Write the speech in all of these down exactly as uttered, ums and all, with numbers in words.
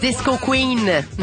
Disco Queen.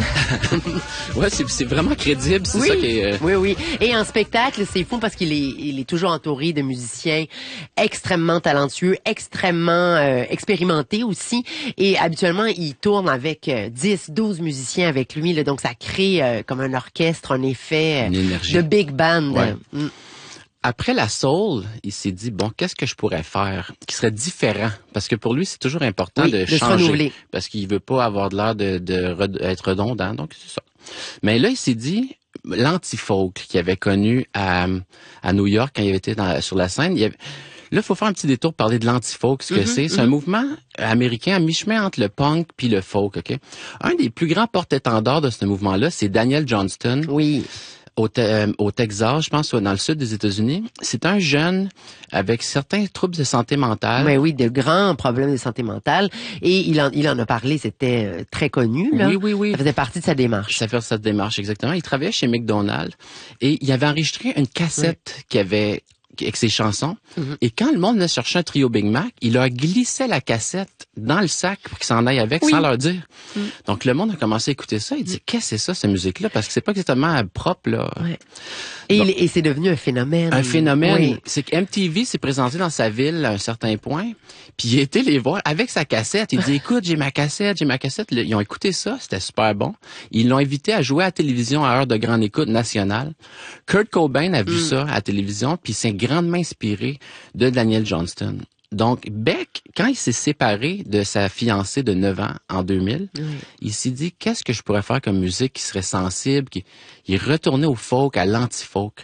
Ouais, c'est, c'est vraiment crédible, c'est oui, ça qui est... Euh... Oui, oui. Et en spectacle, c'est fou parce qu'il est, il est toujours entouré de musiciens extrêmement talentueux, extrêmement euh, expérimentés aussi. Et habituellement, il tourne avec euh, dix, douze musiciens avec lui. Là, donc, ça crée euh, comme un orchestre, un effet euh, de big band. Ouais. Mm. Après la soul, il s'est dit, bon, qu'est-ce que je pourrais faire qui serait différent? Parce que pour lui, c'est toujours important oui, de, de changer. Parce qu'il veut pas avoir de l'air de, de, de être redondant, donc c'est ça. Mais là, il s'est dit, l'anti-folk qu'il avait connu à, à New York quand il avait été dans, sur la scène, il y avait, là, il faut faire un petit détour pour parler de l'anti-folk, ce que mm-hmm, c'est. C'est mm-hmm. un mouvement américain à mi-chemin entre le punk puis le folk, OK? Un des plus grands porte-étendards de ce mouvement-là, c'est Daniel Johnston. Oui. Au, te, euh, au Texas, je pense, dans le sud des États-Unis. C'est un jeune avec certains troubles de santé mentale. Mais oui, de grands problèmes de santé mentale. Et il en, il en a parlé, c'était euh, très connu. Là. Oui, oui, oui. Ça faisait partie de sa démarche. Ça faisait sa démarche, exactement. Il travaillait chez McDonald's et il avait enregistré une cassette oui. qui avait... avec ses chansons. Mm-hmm. Et quand le monde venait chercher un trio Big Mac, il leur glissait la cassette dans le sac pour qu'ils s'en aillent avec oui. sans leur dire. Mm. Donc, le monde a commencé à écouter ça. Il dit, mm. qu'est-ce que c'est ça, cette musique-là? Parce que c'est pas exactement propre, là. Ouais. Et, Donc, il, et c'est devenu un phénomène. Un phénomène. Oui. C'est que M T V s'est présenté dans sa ville à un certain point, puis il a été les voir avec sa cassette. Il dit, écoute, j'ai ma cassette, j'ai ma cassette. Ils ont écouté ça, c'était super bon. Ils l'ont invité à jouer à la télévision à heure de grande écoute nationale. Kurt Cobain a vu mm. ça à la télévision, puis c'est grandement inspiré de Daniel Johnston. Donc, Beck, quand il s'est séparé de sa fiancée de neuf ans en deux mille, oui. il s'est dit, qu'est-ce que je pourrais faire comme musique qui serait sensible, qui il est retourné au folk, à l'anti-folk.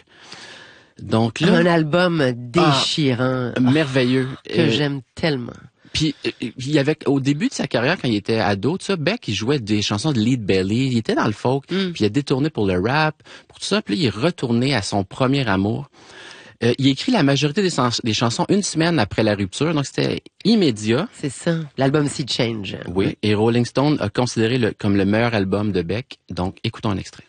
Donc là... Un album déchirant. Ah, merveilleux. Que euh, j'aime tellement. Puis, il y avait, au début de sa carrière, quand il était ado, tu sais, Beck, il jouait des chansons de Lead Belly, il était dans le folk, mm. puis il a détourné pour le rap, pour tout ça, puis là, il est retourné à son premier amour. Euh, il écrit la majorité des, sens- des chansons une semaine après la rupture, donc c'était immédiat. C'est ça, l'album Sea Change. Oui, et Rolling Stone a considéré le, comme le meilleur album de Beck, donc écoutons un extrait.